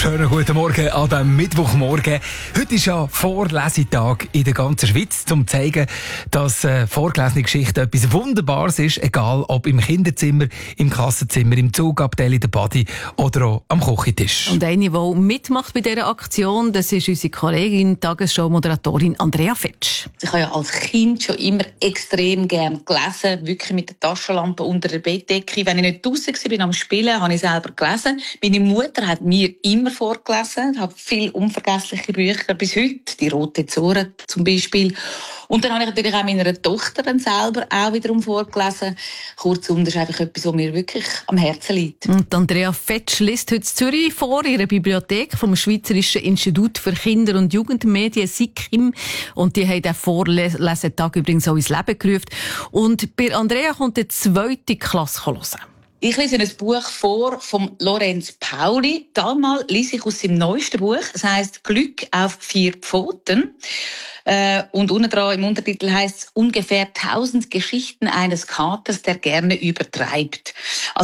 Schönen guten Morgen an diesem Mittwochmorgen. Heute ist ja Vorlesetag in der ganzen Schweiz, um zu zeigen, dass vorgelesene Geschichte etwas Wunderbares ist, egal ob im Kinderzimmer, im Klassenzimmer, im Zugabteil, in der Body oder auch am Küchentisch. Und eine, die mitmacht bei dieser Aktion, das ist unsere Kollegin, Tagesschau-Moderatorin Andrea Fetsch. Ich habe ja als Kind schon immer extrem gerne gelesen, wirklich mit der Taschenlampe unter der Bettdecke. Wenn ich nicht draussen war am Spielen, habe ich selber gelesen. Meine Mutter hat mir immer vorgelesen. Ich habe viele unvergessliche Bücher bis heute. Die Rote Zora zum Beispiel. Und dann habe ich natürlich auch meiner Tochter dann selber auch wiederum vorgelesen. Kurzum, das ist einfach etwas, was mir wirklich am Herzen liegt. Und Andrea Fetsch liest heute in Zürich vor ihrer Bibliothek vom Schweizerischen Institut für Kinder- und Jugendmedien, SIKIM. Und die haben den Vorlesetag übrigens auch ins Leben gerufen. Und bei Andrea kommt die 2. Klasse hören. Ich lese ein Buch vor von Lorenz Pauli. Damals lese ich aus seinem neuesten Buch. Es heisst «Glück auf 4 Pfoten». Und unten dran im Untertitel heisst es «Ungefähr 1000 Geschichten eines Katers, der gerne übertreibt».